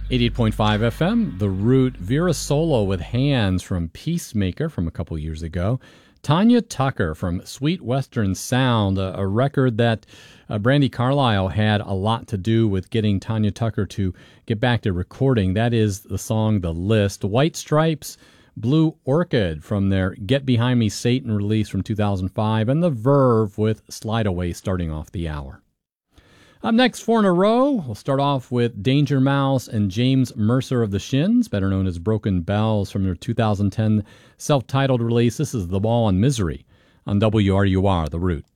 88.5 FM, The Root, Vera Solo with Hands from Peacemaker from a couple years ago. Tanya Tucker from Sweet Western Sound, a record that Brandi Carlile had a lot to do with getting Tanya Tucker to get back to recording. That is the song The List. White Stripes, Blue Orchid from their Get Behind Me Satan release from 2005, and The Verve with Slide Away starting off the hour. Up next, 4 in a row, we'll start off with Danger Mouse and James Mercer of the Shins, better known as Broken Bells, from their 2010 self-titled release. This is The Ball and Misery on WRUR, The Root.